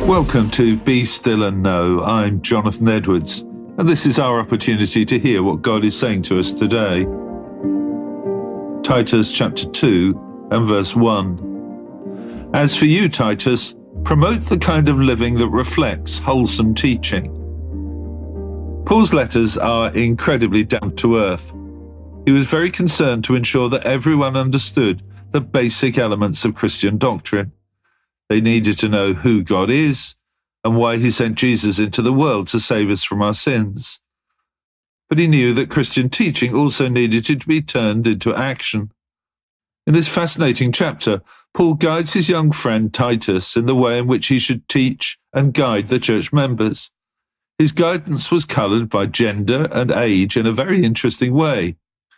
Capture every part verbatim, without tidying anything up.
Welcome to Be Still and Know. I'm Jonathan Edwards, and this is our opportunity to hear what God is saying to us today. Titus chapter two and verse one. As for you, Titus, promote the kind of living that reflects wholesome teaching. Paul's letters are incredibly down to earth. He was very concerned to ensure that everyone understood the basic elements of Christian doctrine. They needed to know who God is and why he sent Jesus into the world to save us from our sins. But he knew that Christian teaching also needed to be turned into action. In this fascinating chapter, Paul guides his young friend Titus in the way in which he should teach and guide the church members. His guidance was coloured by gender and age in a very interesting way.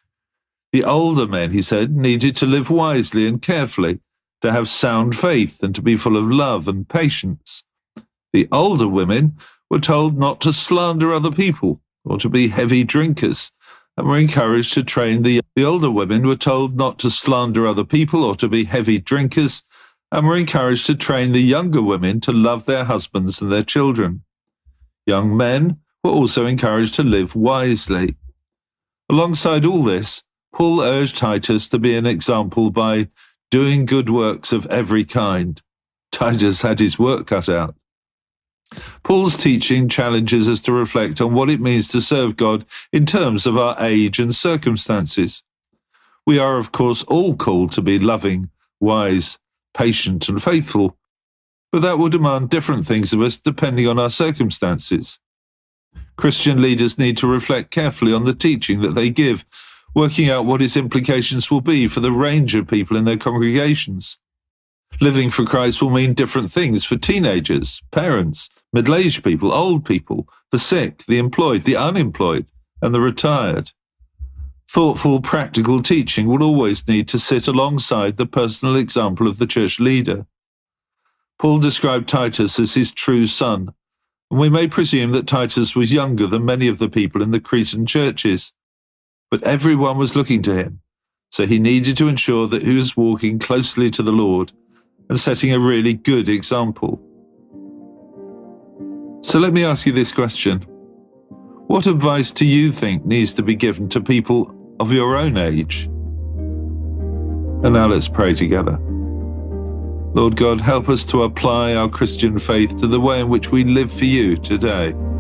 The older men, he said, needed to live wisely and carefully, to have sound faith and to be full of love and patience. The older women were told not to slander other people or to be heavy drinkers, and were encouraged to train the, the older women were told not to slander other people or to be heavy drinkers, and were encouraged to train the younger women to love their husbands and their children. Young men were also encouraged to live wisely. Alongside all this, Paul urged Titus to be an example by doing good works of every kind. Titus had his work cut out. Paul's teaching challenges us to reflect on what it means to serve God in terms of our age and circumstances. We are, of course, all called to be loving, wise, patient, and faithful, but that will demand different things of us depending on our circumstances. Christian leaders need to reflect carefully on the teaching that they give, working out what its implications will be for the range of people in their congregations. Living for Christ will mean different things for teenagers, parents, middle-aged people, old people, the sick, the employed, the unemployed, and the retired. Thoughtful, practical teaching will always need to sit alongside the personal example of the church leader. Paul described Titus as his true son, and we may presume that Titus was younger than many of the people in the Cretan churches. But everyone was looking to him, so he needed to ensure that he was walking closely to the Lord and setting a really good example. So let me ask you this question. What advice do you think needs to be given to people of your own age? And now let's pray together. Lord God, help us to apply our Christian faith to the way in which we live for you today.